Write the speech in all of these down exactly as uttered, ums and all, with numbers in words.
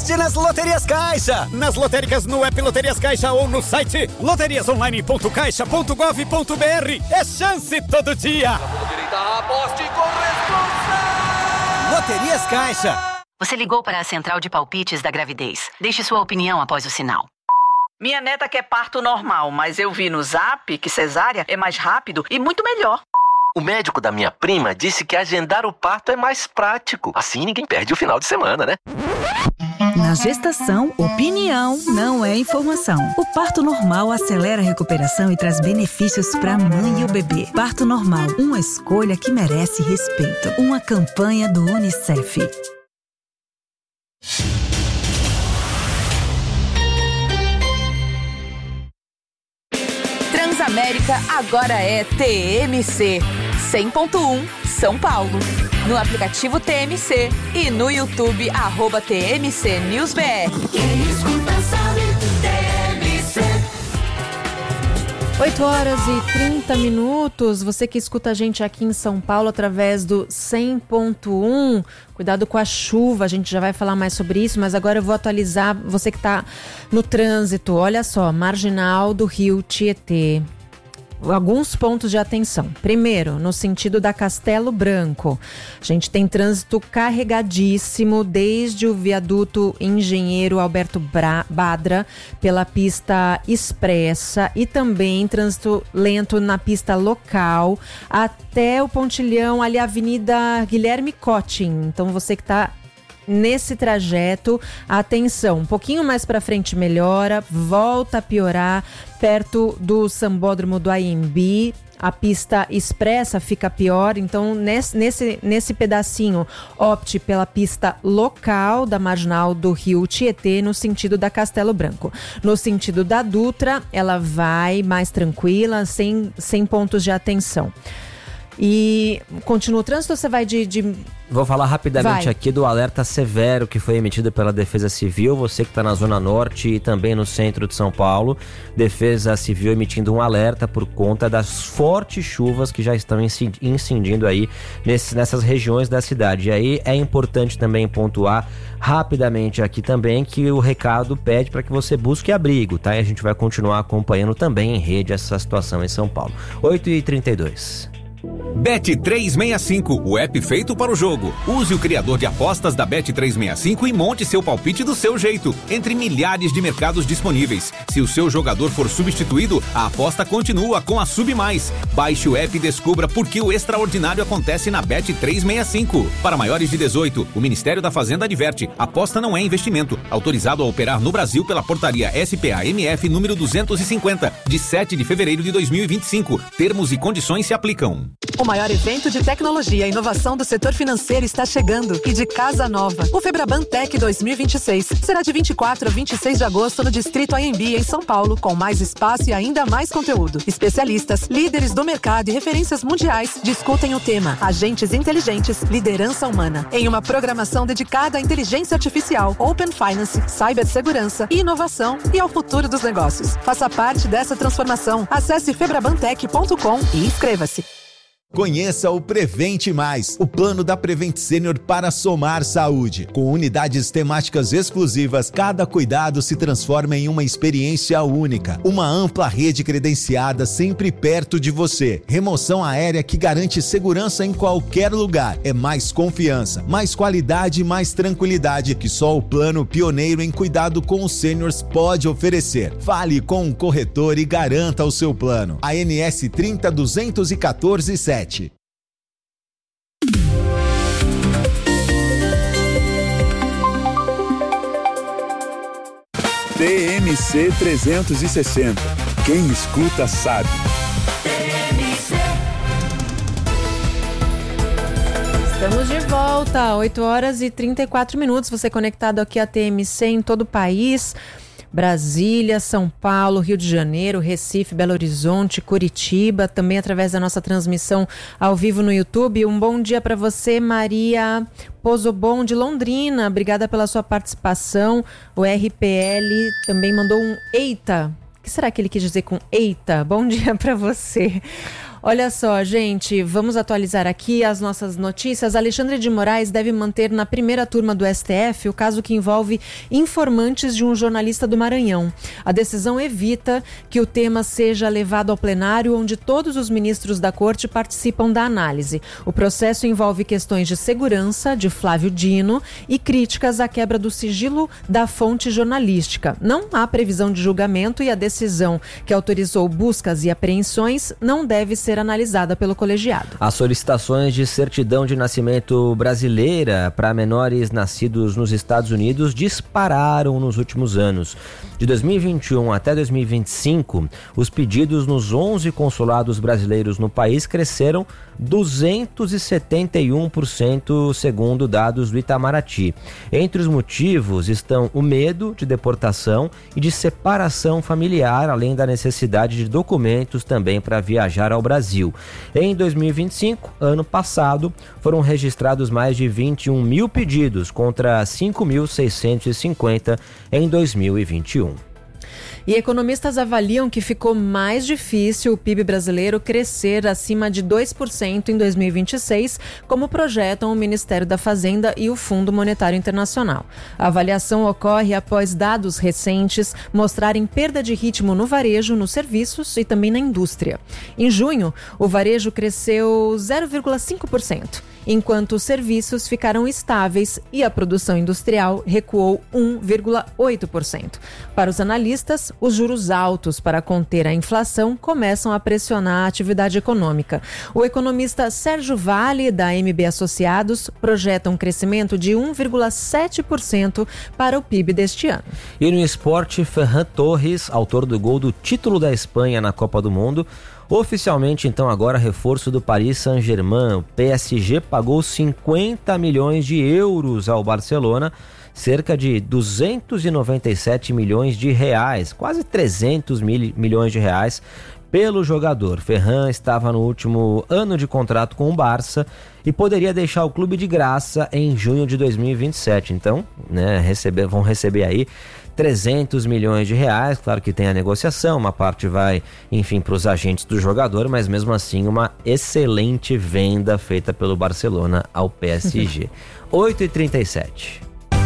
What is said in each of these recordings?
sorte nas Loterias Caixa. Nas lotéricas, no app Loterias Caixa ou no site loterias online ponto caixa ponto gov ponto br. É chance todo dia. Aposte com responsa. Loterias Caixa. Você ligou para a central de palpites da gravidez. Deixe sua opinião após o sinal. Minha neta quer parto normal, mas eu vi no Zap que cesárea é mais rápido e muito melhor. O médico da minha prima disse que agendar o parto é mais prático. Assim ninguém perde o final de semana, né? Na gestação, opinião não é informação. O parto normal acelera a recuperação e traz benefícios para a mãe e o bebê. Parto normal, uma escolha que merece respeito. Uma campanha do Unicef. Transamérica agora é T M C cem ponto um São Paulo. No aplicativo T M C e no YouTube, arroba T M C News B R. Quem escuta sabe, T M C. oito horas e trinta minutos. Você que escuta a gente aqui em São Paulo através do cem ponto um. Cuidado com a chuva, a gente já vai falar mais sobre isso, mas agora eu vou atualizar você que está no trânsito. Olha só, marginal do Rio Tietê. Alguns pontos de atenção. Primeiro, no sentido da Castelo Branco. A gente tem trânsito carregadíssimo desde o viaduto Engenheiro Alberto Bra- Badra pela pista expressa e também trânsito lento na pista local até o pontilhão ali, a Avenida Guilherme Cottin. Então você que está nesse trajeto, atenção, um pouquinho mais para frente melhora, volta a piorar perto do Sambódromo do A M B. A pista expressa fica pior, então nesse, nesse, nesse pedacinho opte pela pista local da Marginal do Rio Tietê no sentido da Castelo Branco. No sentido da Dutra, ela vai mais tranquila, sem, sem pontos de atenção. E continua o trânsito ou você vai de... de... Vou falar rapidamente vai. aqui do alerta severo que foi emitido pela Defesa Civil. Você que está na Zona Norte e também no centro de São Paulo. Defesa Civil emitindo um alerta por conta das fortes chuvas que já estão incidindo aí nesse, nessas regiões da cidade. E aí é importante também pontuar rapidamente aqui também que o recado pede para que você busque abrigo, tá? E a gente vai continuar acompanhando também em rede essa situação em São Paulo. oito e trinta e dois. Bet trezentos e sessenta e cinco, o app feito para o jogo. Use o criador de apostas da Bet trezentos e sessenta e cinco e monte seu palpite do seu jeito, entre milhares de mercados disponíveis. Se o seu jogador for substituído, a aposta continua com a Sub Mais. Baixe o app e descubra por que o extraordinário acontece na Bet trezentos e sessenta e cinco. Para maiores de dezoito, o Ministério da Fazenda adverte: aposta não é investimento. Autorizado a operar no Brasil pela portaria S P A M F número duzentos e cinquenta, de sete de fevereiro de dois mil e vinte e cinco. Termos e condições se aplicam. O maior evento de tecnologia e inovação do setor financeiro está chegando e de casa nova. O Febraban Tech dois mil e vinte e seis será de vinte e quatro a vinte e seis de agosto no Distrito A M B em São Paulo, com mais espaço e ainda mais conteúdo. Especialistas, líderes do mercado e referências mundiais discutem o tema Agentes Inteligentes, Liderança Humana, em uma programação dedicada à inteligência artificial, Open Finance, cibersegurança e inovação e ao futuro dos negócios. Faça parte dessa transformação. Acesse febrabantech ponto com e inscreva-se. Conheça o Prevente Mais, o plano da Prevent Senior para somar saúde. Com unidades temáticas exclusivas, cada cuidado se transforma em uma experiência única. Uma ampla rede credenciada sempre perto de você. Remoção aérea que garante segurança em qualquer lugar. É mais confiança, mais qualidade e mais tranquilidade que só o plano pioneiro em cuidado com os seniors pode oferecer. Fale com um corretor e garanta o seu plano. A N S trinta duzentos e quatorze sete. T M C trezentos e sessenta. Quem escuta sabe. Estamos de volta, oito horas e trinta e quatro minutos. Você conectado aqui a T M C em todo o país. Brasília, São Paulo, Rio de Janeiro, Recife, Belo Horizonte, Curitiba, também através da nossa transmissão ao vivo no YouTube. Um bom dia para você, Maria Pozobon de Londrina. Obrigada pela sua participação. O R P L também mandou um eita. O que será que ele quis dizer com eita? Bom dia para você. Olha só, gente, vamos atualizar aqui as nossas notícias. Alexandre de Moraes deve manter na primeira turma do S T F o caso que envolve informantes de um jornalista do Maranhão. A decisão evita que o tema seja levado ao plenário, onde todos os ministros da corte participam da análise. O processo envolve questões de segurança de Flávio Dino e críticas à quebra do sigilo da fonte jornalística. Não há previsão de julgamento e a decisão que autorizou buscas e apreensões não deve ser ser analisada pelo colegiado. As solicitações de certidão de nascimento brasileira para menores nascidos nos Estados Unidos dispararam nos últimos anos. De dois mil e vinte e um até dois mil e vinte e cinco, os pedidos nos onze consulados brasileiros no país cresceram duzentos e setenta e um por cento, segundo dados do Itamaraty. Entre os motivos estão o medo de deportação e de separação familiar, além da necessidade de documentos também para viajar ao Brasil. Em dois mil e vinte e cinco, ano passado, foram registrados mais de vinte e um mil pedidos contra cinco mil seiscentos e cinquenta em dois mil e vinte e um. E economistas avaliam que ficou mais difícil o P I B brasileiro crescer acima de dois por cento em dois mil e vinte e seis, como projetam o Ministério da Fazenda e o Fundo Monetário Internacional. A avaliação ocorre após dados recentes mostrarem perda de ritmo no varejo, nos serviços e também na indústria. Em junho, o varejo cresceu zero vírgula cinco por cento, enquanto os serviços ficaram estáveis e a produção industrial recuou um vírgula oito por cento. Para os analistas, os juros altos para conter a inflação começam a pressionar a atividade econômica. O economista Sérgio Vale, da M B Associados, projeta um crescimento de um vírgula sete por cento para o P I B deste ano. E no esporte, Ferran Torres, autor do gol do título da Espanha na Copa do Mundo, oficialmente, então, agora reforço do Paris Saint-Germain. O P S G pagou cinquenta milhões de euros ao Barcelona, cerca de duzentos e noventa e sete milhões de reais, quase trezentos mil milhões de reais pelo jogador. Ferran estava no último ano de contrato com o Barça e poderia deixar o clube de graça em junho de dois mil e vinte e sete. Então, né, receber, vão receber aí trezentos milhões de reais. Claro que tem a negociação, uma parte vai, enfim, para os agentes do jogador, mas mesmo assim uma excelente venda feita pelo Barcelona ao P S G. oito e trinta e sete.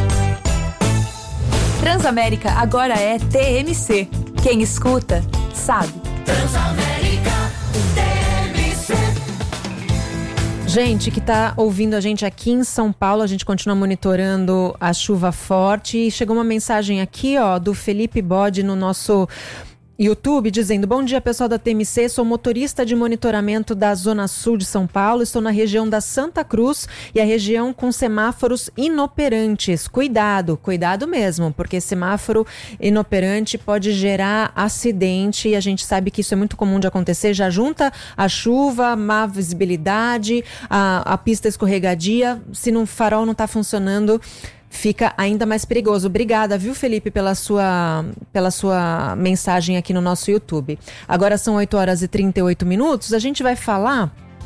Transamérica agora é T M C. Quem escuta, sabe. Transamérica T M C. Gente que está ouvindo a gente aqui em São Paulo, a gente continua monitorando a chuva forte e chegou uma mensagem aqui, ó, do Felipe Bode no nosso YouTube, dizendo: bom dia, pessoal da T M C, sou motorista de monitoramento da Zona Sul de São Paulo, estou na região da Santa Cruz e a região com semáforos inoperantes. Cuidado, cuidado mesmo, porque semáforo inoperante pode gerar acidente e a gente sabe que isso é muito comum de acontecer. Já junta a chuva, má visibilidade, a, a pista escorregadia, se no farol não está funcionando, fica ainda mais perigoso. Obrigada, viu, Felipe, pela sua, pela sua mensagem aqui no nosso YouTube. Agora são oito horas e trinta e oito minutos. A gente vai falar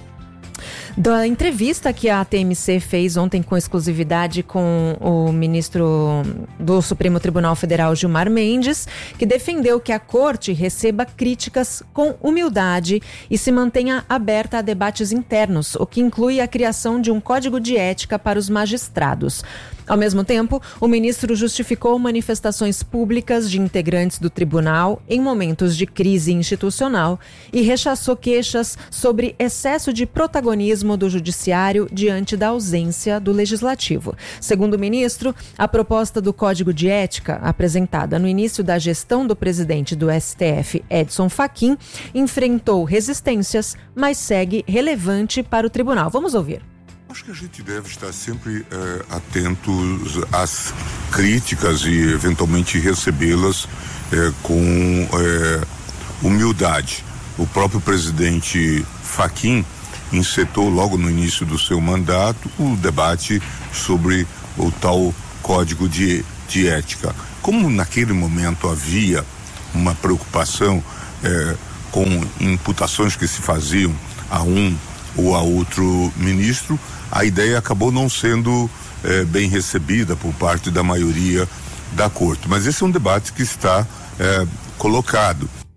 da entrevista que a T M C fez ontem com exclusividade com o ministro do Supremo Tribunal Federal, Gilmar Mendes, que defendeu que a corte receba críticas com humildade e se mantenha aberta a debates internos, o que inclui a criação de um código de ética para os magistrados. Ao mesmo tempo, o ministro justificou manifestações públicas de integrantes do tribunal em momentos de crise institucional e rechaçou queixas sobre excesso de protagonismo do judiciário diante da ausência do legislativo. Segundo o ministro, a proposta do Código de Ética, apresentada no início da gestão do presidente do S T F, Edson Fachin, enfrentou resistências, mas segue relevante para o tribunal. Vamos ouvir. Acho que a gente deve estar sempre eh, atentos às críticas e eventualmente recebê-las eh, com eh, humildade. O próprio presidente Fachin encetou logo no início do seu mandato o debate sobre o tal Código de, de Ética. Como naquele momento havia uma preocupação eh, com imputações que se faziam a um ou a outro ministro, a ideia acabou não sendo eh, bem recebida por parte da maioria da corte. Mas esse é um debate que está eh, colocado.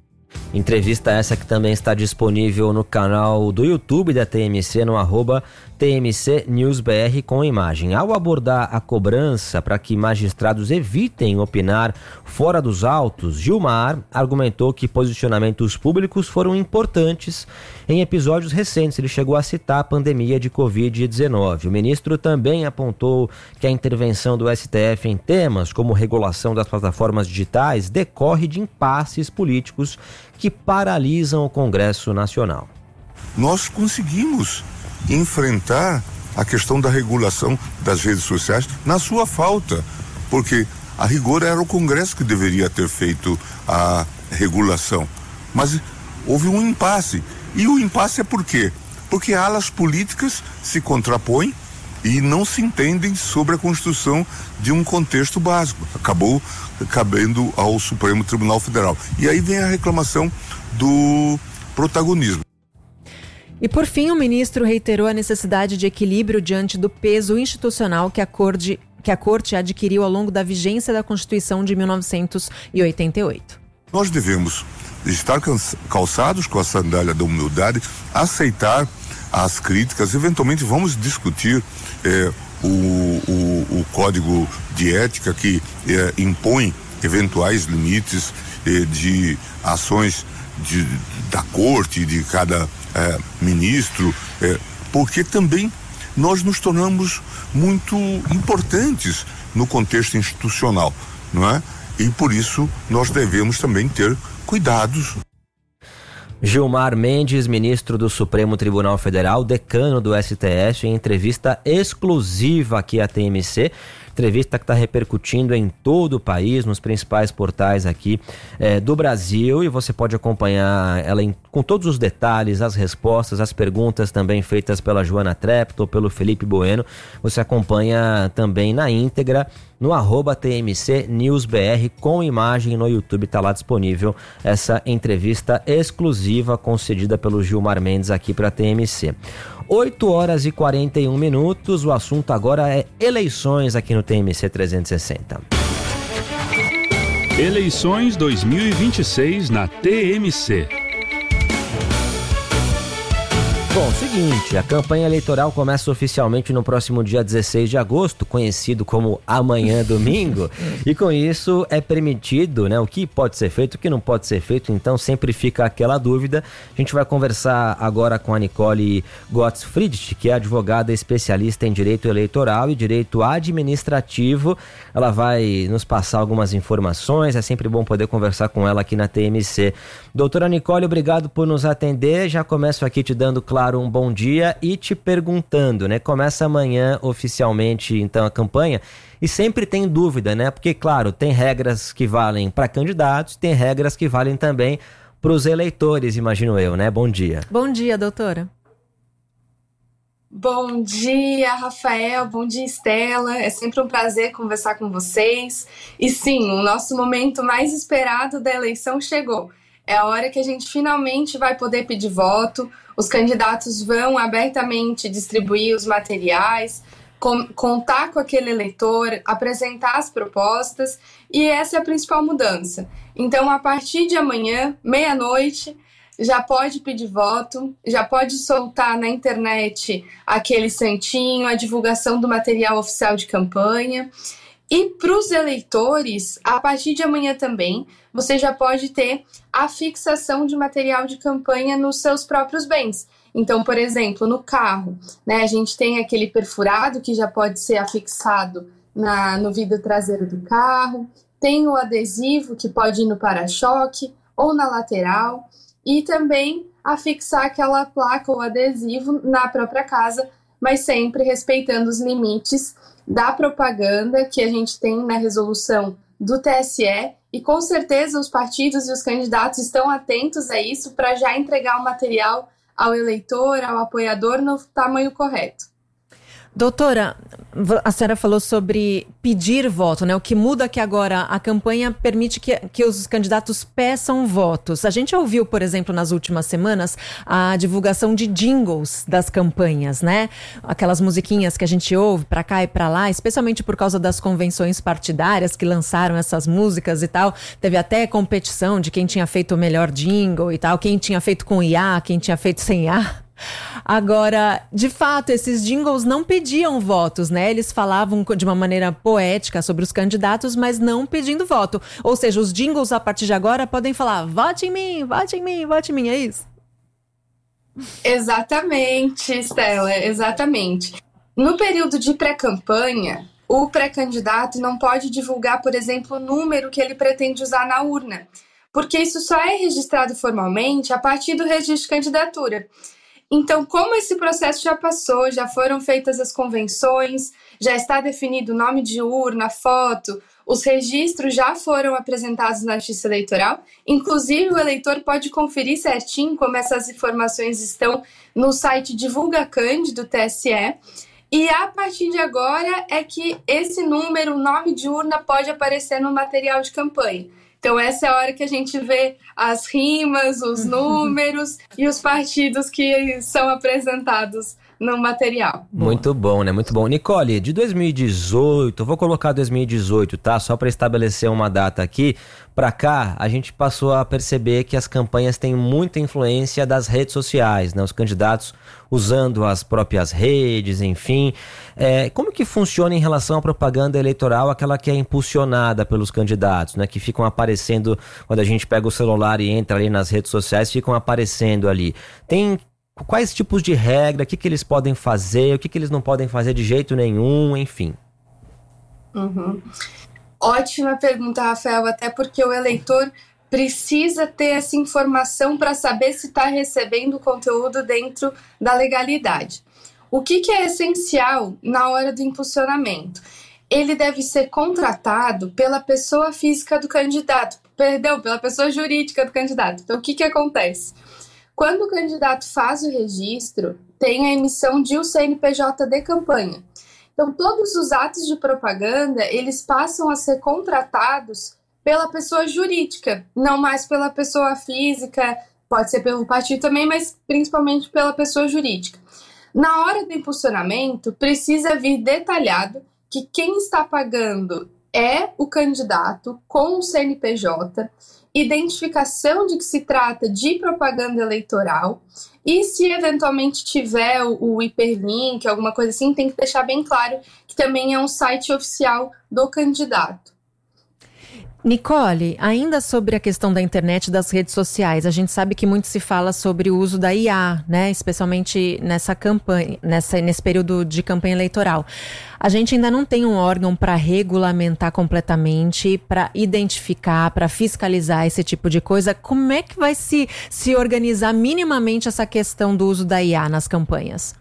Entrevista essa que também está disponível no canal do YouTube da T M C, no arroba T M C News B R com imagem. Ao abordar a cobrança para que magistrados evitem opinar fora dos autos, Gilmar argumentou que posicionamentos públicos foram importantes em episódios recentes. Ele chegou a citar a pandemia de covid dezenove. O ministro também apontou que a intervenção do S T F em temas como regulação das plataformas digitais decorre de impasses políticos que paralisam o Congresso Nacional. Nós conseguimos enfrentar a questão da regulação das redes sociais na sua falta, porque a rigor era o Congresso que deveria ter feito a regulação, mas houve um impasse. E o impasse é por quê? Porque alas políticas se contrapõem e não se entendem sobre a construção de um contexto básico. Acabou cabendo ao Supremo Tribunal Federal. E aí vem a reclamação do protagonismo. E por fim, o ministro reiterou a necessidade de equilíbrio diante do peso institucional que a Corte, que a Corte adquiriu ao longo da vigência da Constituição de mil novecentos e oitenta e oito. Nós devemos estar calçados com a sandália da humildade, aceitar as críticas, eventualmente vamos discutir eh, o, o, o código de ética que eh, impõe eventuais limites eh, de ações de, da corte, de cada eh, ministro, eh, porque também nós nos tornamos muito importantes no contexto institucional, não é? E por isso nós devemos também ter cuidados. Gilmar Mendes, ministro do Supremo Tribunal Federal, decano do S T F, em entrevista exclusiva aqui à T M C. Entrevista que está repercutindo em todo o país, nos principais portais aqui eh, do Brasil, e você pode acompanhar ela em, com todos os detalhes, as respostas, as perguntas também feitas pela Joana Trepto, pelo Felipe Bueno. Você acompanha também na íntegra no arroba T M C News B R com imagem no YouTube. Está lá disponível essa entrevista exclusiva concedida pelo Gilmar Mendes aqui para a T M C. oito horas e quarenta e um minutos, o assunto agora é eleições aqui no T M C trezentos e sessenta. Eleições dois mil e vinte e seis na T M C. Bom, seguinte, a campanha eleitoral começa oficialmente no próximo dia dezesseis de agosto, conhecido como amanhã domingo, e com isso é permitido, né, o que pode ser feito, o que não pode ser feito, então sempre fica aquela dúvida. A gente vai conversar agora com a Nicole Gottfried, que é advogada especialista em direito eleitoral e direito administrativo. Ela vai nos passar algumas informações, é sempre bom poder conversar com ela aqui na T M C. Doutora Nicole, obrigado por nos atender. Já começo aqui te dando, claro, um bom dia e te perguntando, né? Começa amanhã oficialmente, então, a campanha, e sempre tem dúvida, né? Porque, claro, tem regras que valem para candidatos, tem regras que valem também para os eleitores, imagino eu, né? Bom dia. Bom dia, doutora. Bom dia, Rafael. Bom dia, Estela. É sempre um prazer conversar com vocês. E sim, o nosso momento mais esperado da eleição chegou. É a hora que a gente finalmente vai poder pedir voto. Os candidatos vão abertamente distribuir os materiais, com, contar com aquele eleitor, apresentar as propostas, e essa é a principal mudança. Então, a partir de amanhã, meia-noite, já pode pedir voto, já pode soltar na internet aquele santinho, a divulgação do material oficial de campanha. E para os eleitores, a partir de amanhã também, você já pode ter a fixação de material de campanha nos seus próprios bens. Então, por exemplo, no carro, né, a gente tem aquele perfurado que já pode ser afixado na, no vidro traseiro do carro, tem o adesivo que pode ir no para-choque ou na lateral, e também afixar aquela placa ou adesivo na própria casa, mas sempre respeitando os limites da propaganda que a gente tem na resolução do T S E, e com certeza os partidos e os candidatos estão atentos a isso para já entregar o material ao eleitor, ao apoiador no tamanho correto. Doutora, a senhora falou sobre pedir voto, né? O que muda é que agora a campanha permite que, que os candidatos peçam votos. A gente ouviu, por exemplo, nas últimas semanas, a divulgação de jingles das campanhas, né? Aquelas musiquinhas que a gente ouve pra cá e pra lá, especialmente por causa das convenções partidárias que lançaram essas músicas e tal. Teve até competição de quem tinha feito o melhor jingle e tal, quem tinha feito com I A, quem tinha feito sem I A. Agora, de fato, esses jingles não pediam votos, né? Eles falavam de uma maneira poética sobre os candidatos, mas não pedindo voto. Ou seja, os jingles, a partir de agora, podem falar: vote em mim, vote em mim, vote em mim, é isso? Exatamente, Estela, exatamente. No período de pré-campanha, o pré-candidato não pode divulgar, por exemplo, o número que ele pretende usar na urna, porque isso só é registrado formalmente a partir do registro de candidatura. Então, como esse processo já passou, já foram feitas as convenções, já está definido o nome de urna, foto, os registros já foram apresentados na Justiça Eleitoral, inclusive o eleitor pode conferir certinho como essas informações estão no site Divulga Cand do T S E, e a partir de agora é que esse número, o nome de urna, pode aparecer no material de campanha. Então essa é a hora que a gente vê as rimas, os números e os partidos que são apresentados no material. Muito bom, né? Muito bom. Nicole, de dois mil e dezoito, vou colocar dois mil e dezoito, tá? Só para estabelecer uma data aqui. Para cá, a gente passou a perceber que as campanhas têm muita influência das redes sociais, né? Os candidatos usando as próprias redes, enfim. É, como que funciona em relação à propaganda eleitoral, aquela que é impulsionada pelos candidatos, né? Que ficam aparecendo, quando a gente pega o celular e entra ali nas redes sociais, ficam aparecendo ali. Tem quais tipos de regra, o que, que eles podem fazer, o que, que eles não podem fazer de jeito nenhum, enfim. Uhum. Ótima pergunta, Rafael, até porque o eleitor precisa ter essa informação para saber se está recebendo o conteúdo dentro da legalidade. O que, que é essencial na hora do impulsionamento? Ele deve ser contratado pela pessoa física do candidato, perdão, pela pessoa jurídica do candidato. Então, o que, que acontece? Quando o candidato faz o registro, tem a emissão de um C N P J de campanha. Então, todos os atos de propaganda, eles passam a ser contratados pela pessoa jurídica, não mais pela pessoa física, pode ser pelo partido também, mas principalmente pela pessoa jurídica. Na hora do impulsionamento, precisa vir detalhado que quem está pagando é o candidato com o C N P J, identificação de que se trata de propaganda eleitoral, e se eventualmente tiver o, o hiperlink, alguma coisa assim, tem que deixar bem claro que também é um site oficial do candidato. Nicole, ainda sobre a questão da internet e das redes sociais, a gente sabe que muito se fala sobre o uso da I A, né? Especialmente nessa campanha, nessa, nesse período de campanha eleitoral. A gente ainda não tem um órgão para regulamentar completamente, para identificar, para fiscalizar esse tipo de coisa. Como é que vai se, se organizar minimamente essa questão do uso da I A nas campanhas?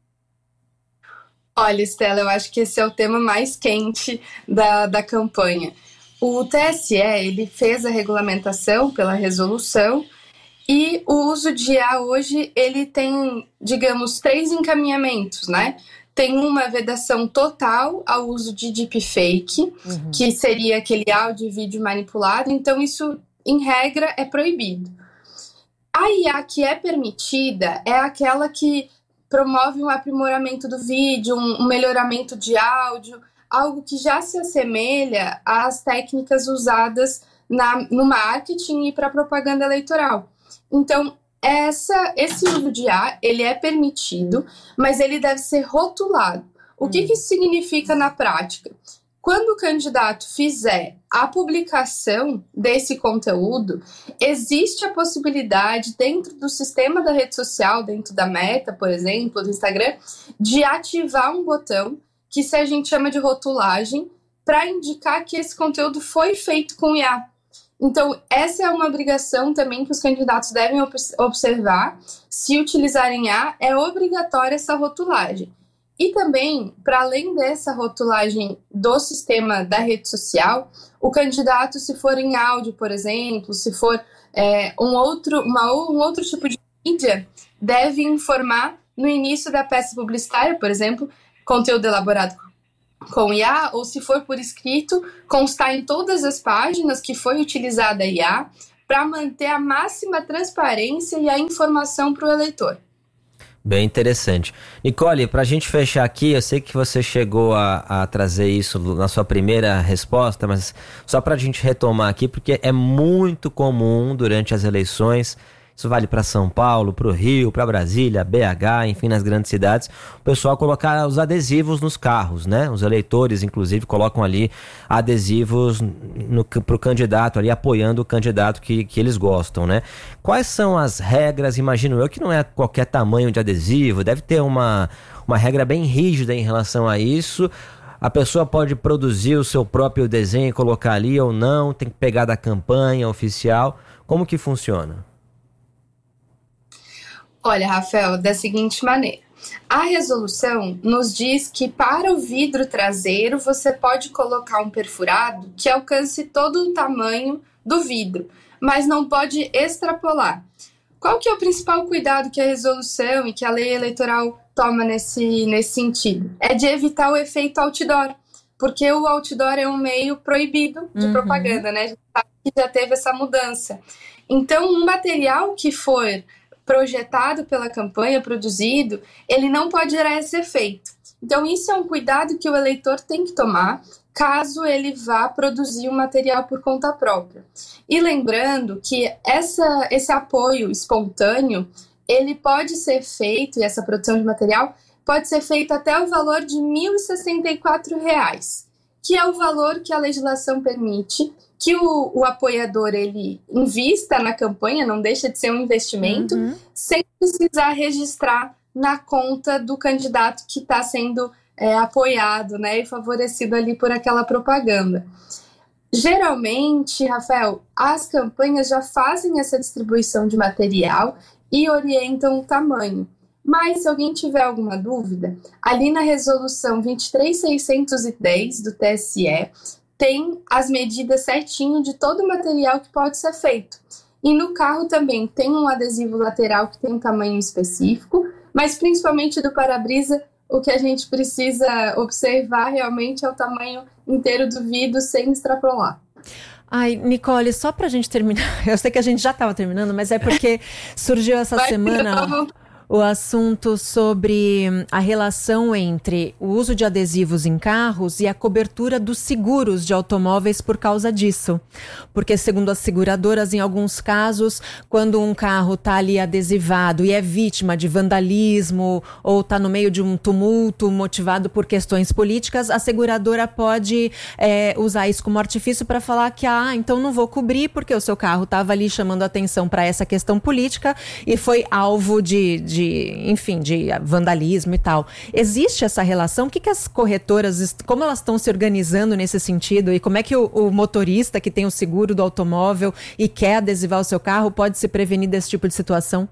Olha, Estela, eu acho que esse é o tema mais quente da, da campanha. O T S E, ele fez a regulamentação pela resolução e o uso de I A hoje, ele tem, digamos, três encaminhamentos, né? Tem uma vedação total ao uso de deepfake, uhum. que seria aquele áudio e vídeo manipulado, então isso, em regra, é proibido. A I A que é permitida é aquela que promove um aprimoramento do vídeo, um, um melhoramento de áudio, algo que já se assemelha às técnicas usadas na, no marketing e para propaganda eleitoral. Então, essa, esse uso de I A, ele é permitido, mas ele deve ser rotulado. O hum. que, que isso significa na prática? Quando o candidato fizer a publicação desse conteúdo, existe a possibilidade, dentro do sistema da rede social, dentro da Meta, por exemplo, do Instagram, de ativar um botão que a gente chama de rotulagem, para indicar que esse conteúdo foi feito com I A. Então, essa é uma obrigação também que os candidatos devem observar. Se utilizarem I A, é obrigatória essa rotulagem. E também, para além dessa rotulagem do sistema da rede social, o candidato, se for em áudio, por exemplo, se for é, um, outro, uma, um outro tipo de mídia, deve informar no início da peça publicitária, por exemplo, conteúdo elaborado com I A, ou se for por escrito, constar em todas as páginas que foi utilizada a I A para manter a máxima transparência e a informação para o eleitor. Bem interessante. Nicole, para a gente fechar aqui, eu sei que você chegou a, a trazer isso na sua primeira resposta, mas só para a gente retomar aqui, porque é muito comum durante as eleições, isso vale para São Paulo, para o Rio, para Brasília, B H, enfim, nas grandes cidades, o pessoal colocar os adesivos nos carros, né? Os eleitores, inclusive, colocam ali adesivos para o candidato, ali apoiando o candidato que, que eles gostam, né? Quais são as regras? Imagino eu que não é qualquer tamanho de adesivo, deve ter uma, uma regra bem rígida em relação a isso. A pessoa pode produzir o seu próprio desenho e colocar ali ou não, tem que pegar da campanha oficial. Como que funciona? Olha, Rafael, da seguinte maneira, a resolução nos diz que para o vidro traseiro você pode colocar um perfurado que alcance todo o tamanho do vidro, mas não pode extrapolar. Qual que é o principal cuidado que a resolução e que a lei eleitoral toma nesse, nesse sentido? É de evitar o efeito outdoor, porque o outdoor é um meio proibido de uhum. propaganda, né? A gente sabe que já teve essa mudança. Então, um material que for projetado pela campanha, produzido, ele não pode gerar esse efeito. Então, isso é um cuidado que o eleitor tem que tomar, caso ele vá produzir um material por conta própria. E lembrando que essa, esse apoio espontâneo, ele pode ser feito, e essa produção de material, pode ser feita até o valor de mil e sessenta e quatro reais, que é o valor que a legislação permite que o, o apoiador ele invista na campanha, não deixa de ser um investimento, uhum. sem precisar registrar na conta do candidato que está sendo é, apoiado, né, e favorecido ali por aquela propaganda. Geralmente, Rafael, as campanhas já fazem essa distribuição de material e orientam o tamanho. Mas se alguém tiver alguma dúvida, ali na resolução vinte e três mil seiscentos e dez do T S E, tem as medidas certinho de todo o material que pode ser feito. E no carro também tem um adesivo lateral que tem um tamanho específico, mas principalmente do para-brisa, o que a gente precisa observar realmente é o tamanho inteiro do vidro sem extrapolar. Ai, Nicole, só pra gente terminar, eu sei que a gente já estava terminando, mas é porque surgiu essa Vai, semana... Não. O assunto sobre a relação entre o uso de adesivos em carros e a cobertura dos seguros de automóveis por causa disso. Porque, segundo as seguradoras, em alguns casos, quando um carro está ali adesivado e é vítima de vandalismo ou está no meio de um tumulto motivado por questões políticas, a seguradora pode é, usar isso como artifício para falar que, ah, então não vou cobrir porque o seu carro estava ali chamando atenção para essa questão política e foi alvo de, de De, enfim, de vandalismo e tal. Existe essa relação? O que, que as corretoras, como elas estão se organizando nesse sentido? E como é que o, o motorista que tem o seguro do automóvel e quer adesivar o seu carro pode se prevenir desse tipo de situação?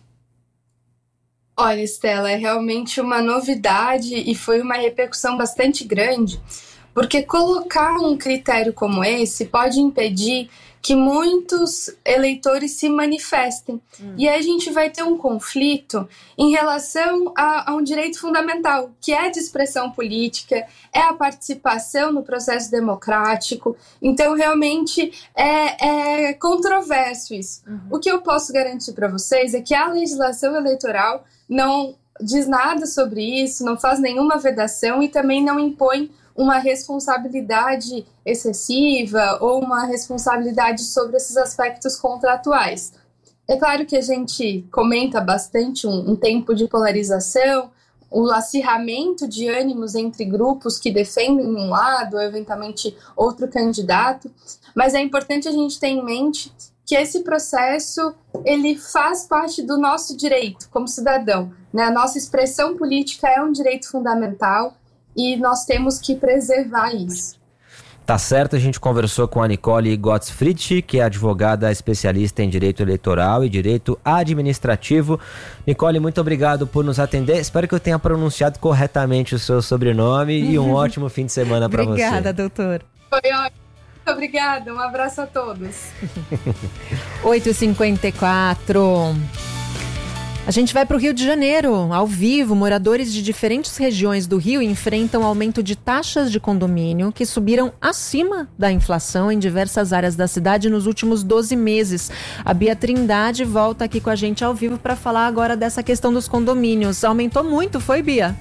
Olha, Estela, é realmente uma novidade e foi uma repercussão bastante grande, porque colocar um critério como esse pode impedir que muitos eleitores se manifestem. Hum. E aí a gente vai ter um conflito em relação a, a um direito fundamental, que é a de expressão política, é a participação no processo democrático. Então, realmente, é, é controverso isso. Uhum. O que eu posso garantir para vocês é que a legislação eleitoral não diz nada sobre isso, não faz nenhuma vedação e também não impõe uma responsabilidade excessiva ou uma responsabilidade sobre esses aspectos contratuais. É claro que a gente comenta bastante um, um tempo de polarização, o acirramento de ânimos entre grupos que defendem um lado ou eventualmente outro candidato, mas é importante a gente ter em mente que esse processo ele faz parte do nosso direito como cidadão, né? A nossa expressão política é um direito fundamental e nós temos que preservar isso. Tá certo, a gente conversou com a Nicole Gottfried, que é advogada especialista em direito eleitoral e direito administrativo. Nicole, muito obrigado por nos atender. Espero que eu tenha pronunciado corretamente o seu sobrenome e um ótimo fim de semana para você. Obrigada, doutor. Foi ótimo. Muito obrigada, um abraço a todos. oito e cinquenta e quatro. A gente vai para o Rio de Janeiro. Ao vivo, moradores de diferentes regiões do Rio enfrentam aumento de taxas de condomínio que subiram acima da inflação em diversas áreas da cidade nos últimos doze meses. A Bia Trindade volta aqui com a gente ao vivo para falar agora dessa questão dos condomínios. Aumentou muito, foi, Bia?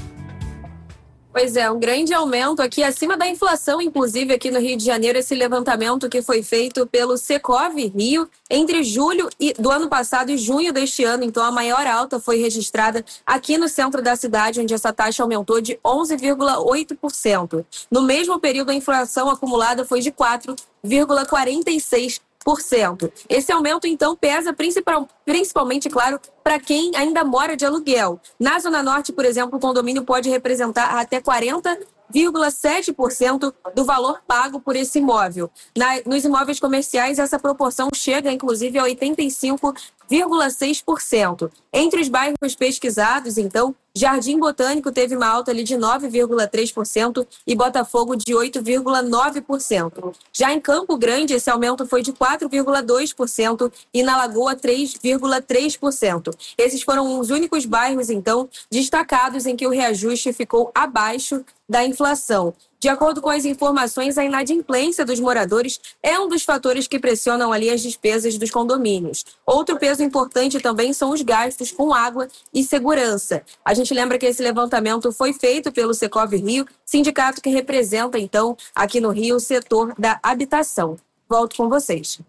Pois é, um grande aumento aqui acima da inflação, inclusive aqui no Rio de Janeiro, esse levantamento que foi feito pelo Secov Rio entre julho do ano passado e junho deste ano. Então a maior alta foi registrada aqui no centro da cidade, onde essa taxa aumentou de onze vírgula oito por cento. No mesmo período, a inflação acumulada foi de quatro vírgula quarenta e seis por cento. Esse aumento, então, pesa principal, principalmente, claro, para quem ainda mora de aluguel. Na Zona Norte, por exemplo, o condomínio pode representar até quarenta vírgula sete por cento do valor pago por esse imóvel. Na, nos imóveis comerciais, essa proporção chega, inclusive, a oitenta e cinco vírgula seis por cento. Entre os bairros pesquisados, então, Jardim Botânico teve uma alta ali de nove vírgula três por cento e Botafogo de oito vírgula nove por cento. Já em Campo Grande, esse aumento foi de quatro vírgula dois por cento e na Lagoa três vírgula três por cento. Esses foram os únicos bairros, então, destacados em que o reajuste ficou abaixo da inflação. De acordo com as informações, a inadimplência dos moradores é um dos fatores que pressionam ali as despesas dos condomínios. Outro peso importante também são os gastos com água e segurança. A gente lembra que esse levantamento foi feito pelo Secov Rio, sindicato que representa, então, aqui no Rio, o setor da habitação. Volto com vocês.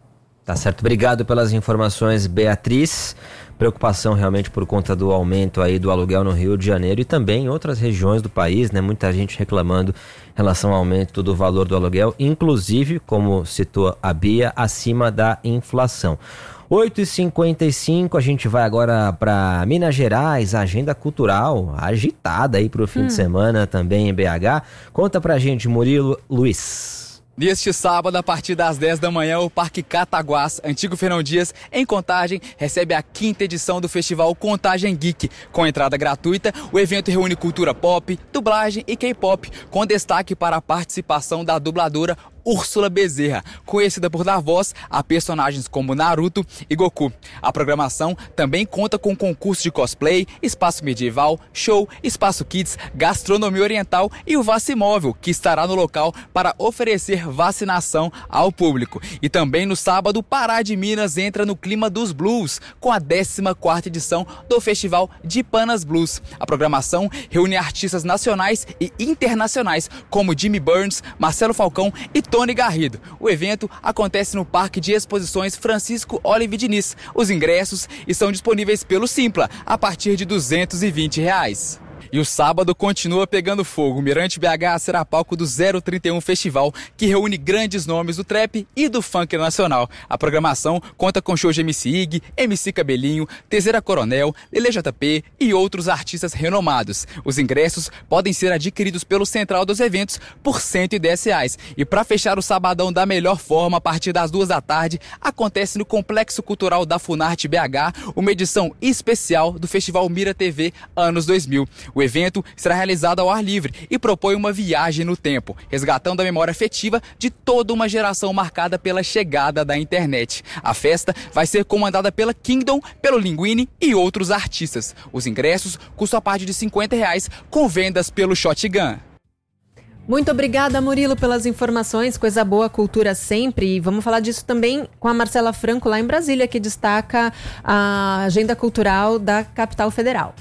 Tá certo, obrigado pelas informações, Beatriz. Preocupação realmente por conta do aumento aí do aluguel no Rio de Janeiro e também em outras regiões do país, né? Muita gente reclamando em relação ao aumento do valor do aluguel, inclusive, como citou a Bia, acima da inflação. oito e cinquenta e cinco, a gente vai agora para Minas Gerais, agenda cultural agitada aí para o fim hum. de semana também em B H. Conta pra gente, Murilo Luiz. Neste sábado, a partir das dez da manhã, o Parque Cataguás, antigo Fernão Dias, em Contagem, recebe a quinta edição do festival Contagem Geek. Com entrada gratuita, o evento reúne cultura pop, dublagem e K-pop, com destaque para a participação da dubladora Úrsula Bezerra, conhecida por dar voz a personagens como Naruto e Goku. A programação também conta com concurso de cosplay, espaço medieval, show, espaço kids, gastronomia oriental e o Vacimóvel, que estará no local para oferecer vacinação ao público. E também no sábado, Pará de Minas entra no clima dos blues, com a décima quarta edição do Festival de Panas Blues. A programação reúne artistas nacionais e internacionais como Jimmy Burns, Marcelo Falcão e Tony Garrido. O evento acontece no Parque de Exposições Francisco Olive Diniz. Os ingressos estão disponíveis pelo Simpla, a partir de duzentos e vinte reais. E o sábado continua pegando fogo. O Mirante B H será palco do zero trinta e um Festival, que reúne grandes nomes do trap e do funk nacional. A programação conta com shows de M C Ig, M C Cabelinho, Tezeira Coronel, Lele J P e outros artistas renomados. Os ingressos podem ser adquiridos pelo Central dos Eventos por cento e dez reais. E para fechar o sabadão da melhor forma, a partir das duas da tarde, acontece no Complexo Cultural da Funarte B H uma edição especial do Festival Mira T V Anos dois mil. O evento será realizado ao ar livre e propõe uma viagem no tempo, resgatando a memória afetiva de toda uma geração marcada pela chegada da internet. A festa vai ser comandada pela Kingdom, pelo Linguini e outros artistas. Os ingressos custam a partir de cinquenta reais, com vendas pelo Shotgun. Muito obrigada, Murilo, pelas informações. Coisa boa, cultura sempre. E vamos falar disso também com a Marcela Franco, lá em Brasília, que destaca a agenda cultural da capital federal.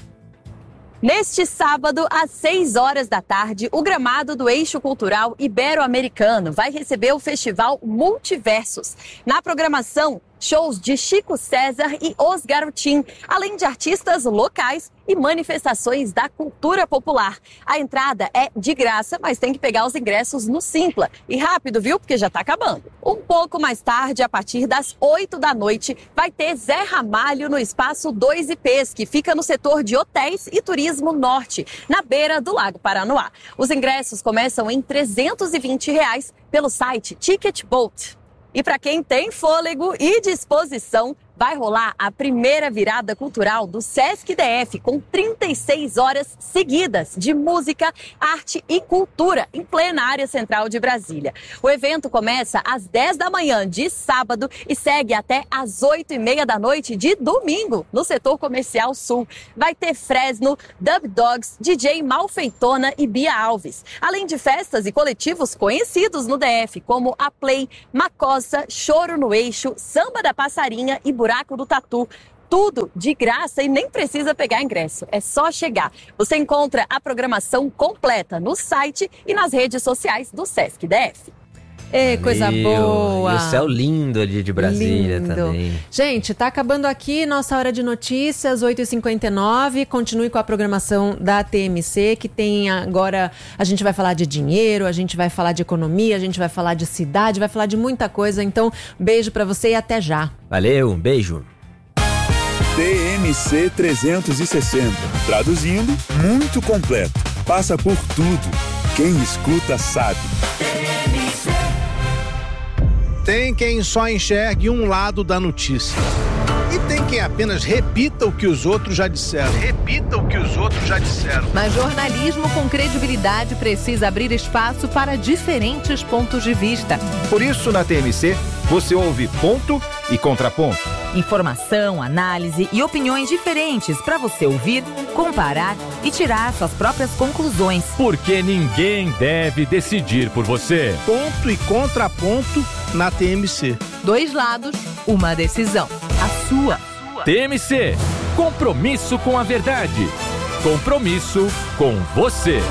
Neste sábado, às seis horas da tarde, o gramado do Eixo Cultural Ibero-Americano vai receber o festival Multiversos. Na programação, shows de Chico César e Os Garotim, além de artistas locais e manifestações da cultura popular. A entrada é de graça, mas tem que pegar os ingressos no Simpla. E rápido, viu? Porque já tá acabando. Um pouco mais tarde, a partir das oito da noite, vai ter Zé Ramalho no Espaço dois I Ps, que fica no setor de hotéis e turismo norte, na beira do Lago Paranoá. Os ingressos começam em trezentos e vinte reais pelo site Ticket Bolt. E para quem tem fôlego e disposição, vai rolar a primeira virada cultural do Sesc D F, com trinta e seis horas seguidas de música, arte e cultura em plena área central de Brasília. O evento começa às dez da manhã de sábado e segue até às oito e meia da noite de domingo, no setor comercial sul. Vai ter Fresno, Dub Dogs, D J Malfeitona e Bia Alves, além de festas e coletivos conhecidos no D F, como a Play, Macossa, Choro no Eixo, Samba da Passarinha e Buraco do Tatu. Tudo de graça e nem precisa pegar ingresso, é só chegar. Você encontra a programação completa no site e nas redes sociais do Sesc D F. Ê, coisa Meu, boa! E o céu lindo ali de Brasília Lindo. também. Gente, tá acabando aqui nossa hora de notícias, oito e cinquenta e nove. Continue com a programação da T M C, que tem agora... A gente vai falar de dinheiro, a gente vai falar de economia, a gente vai falar de cidade, vai falar de muita coisa. Então, beijo pra você e até já. Valeu, um beijo. T M C trezentos e sessenta. Traduzindo, muito completo. Passa por tudo. Quem escuta sabe. Tem quem só enxergue um lado da notícia. E tem quem apenas repita o que os outros já disseram. Repita o que os outros já disseram. Mas jornalismo com credibilidade precisa abrir espaço para diferentes pontos de vista. Por isso, na T M C, você ouve ponto e contraponto. Informação, análise e opiniões diferentes para você ouvir, comparar e tirar suas próprias conclusões. Porque ninguém deve decidir por você. Ponto e contraponto na T M C. Dois lados, uma decisão. A sua. T M C. Compromisso com a verdade. Compromisso com você.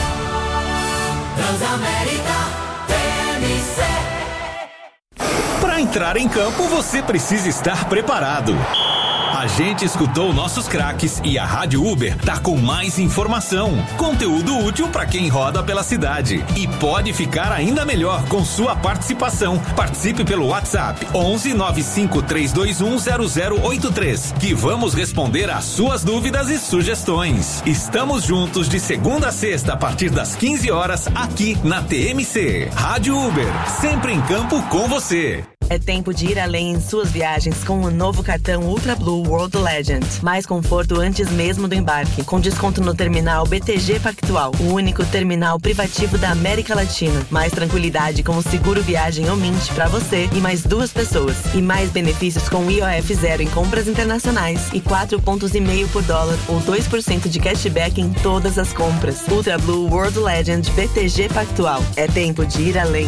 Transamérica T M C. Para entrar em campo, você precisa estar preparado. A gente escutou nossos craques e a Rádio Uber tá com mais informação, conteúdo útil para quem roda pela cidade. E pode ficar ainda melhor com sua participação. Participe pelo WhatsApp onze nove cinco três dois um zero zero oito três, que vamos responder às suas dúvidas e sugestões. Estamos juntos de segunda a sexta a partir das quinze horas aqui na T M C. Rádio Uber, sempre em campo com você. É tempo de ir além em suas viagens com o novo cartão Ultra Blue World Legend. Mais conforto antes mesmo do embarque, com desconto no terminal B T G Pactual, o único terminal privativo da América Latina. Mais tranquilidade com o seguro viagem ou Mint para você e mais duas pessoas. E mais benefícios com I O F zero em compras internacionais e quatro pontos e meio por dólar ou dois por cento de cashback em todas as compras. Ultra Blue World Legend B T G Pactual. É tempo de ir além.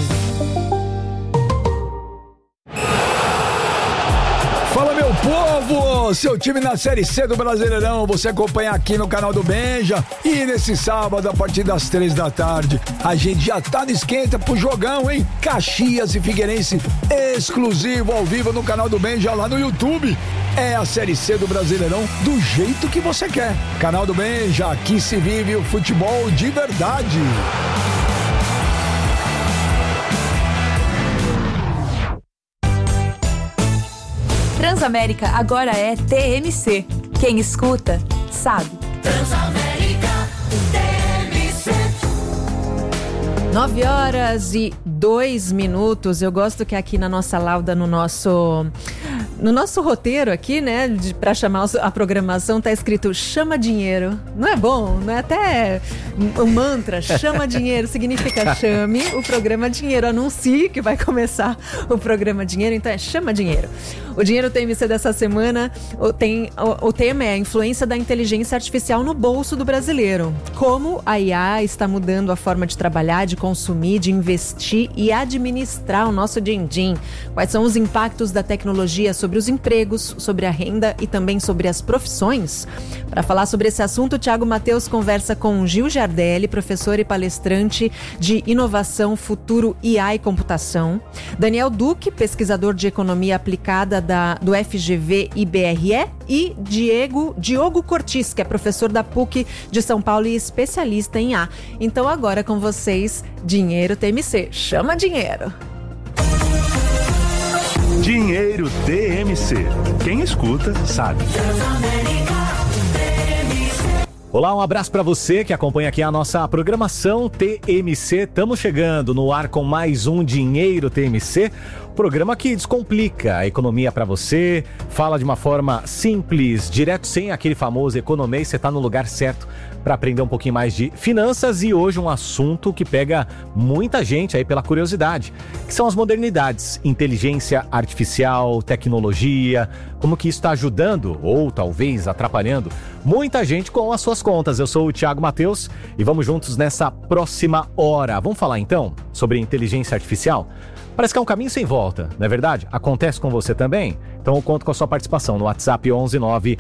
Fala, meu povo! Seu time na Série C do Brasileirão, você acompanha aqui no canal do Benja. E nesse sábado, a partir das três da tarde, a gente já tá no esquenta pro jogão, hein? Caxias e Figueirense, exclusivo ao vivo no canal do Benja lá no YouTube. É a Série C do Brasileirão do jeito que você quer. Canal do Benja, aqui se vive o futebol de verdade. Transamérica agora é T M C. Quem escuta, sabe. Transamérica T M C. Nove horas e dois minutos. Eu gosto que aqui na nossa lauda, no nosso... No nosso roteiro aqui, né, de, pra chamar a programação, tá escrito chama dinheiro. Não é bom? Não é até um mantra? Chama dinheiro significa chame o programa Dinheiro. Anuncie que vai começar o programa Dinheiro, então é chama dinheiro. O Dinheiro T M C dessa semana, o, tem, o, o tema é a influência da inteligência artificial no bolso do brasileiro. Como a I A está mudando a forma de trabalhar, de consumir, de investir e administrar o nosso din-din. Quais são os impactos da tecnologia sobre os empregos, sobre a renda e também sobre as profissões? Para falar sobre esse assunto, o Thiago Mateus conversa com Gil Giardelli, professor e palestrante de inovação, futuro, I A e computação. Daniel Duque, pesquisador de economia aplicada da, do F G V e B R E. E Diego, Diogo Cortis, que é professor da P U C de São Paulo e especialista em I A. Então agora com vocês, Dinheiro T M C. Chama dinheiro! Dinheiro T M C. Quem escuta, sabe. Olá, um abraço para você que acompanha aqui a nossa programação T M C. Estamos chegando no ar com mais um Dinheiro T M C, programa que descomplica a economia para você, fala de uma forma simples, direto, sem aquele famoso economês. Você está no lugar certo para aprender um pouquinho mais de finanças, e hoje um assunto que pega muita gente aí pela curiosidade, que são as modernidades, inteligência artificial, tecnologia, como que isso está ajudando ou talvez atrapalhando muita gente com as suas contas. Eu sou o Thiago Matheus e vamos juntos nessa próxima hora. Vamos falar então sobre inteligência artificial? Parece que é um caminho sem volta, não é verdade? Acontece com você também? Então eu conto com a sua participação no WhatsApp onze nove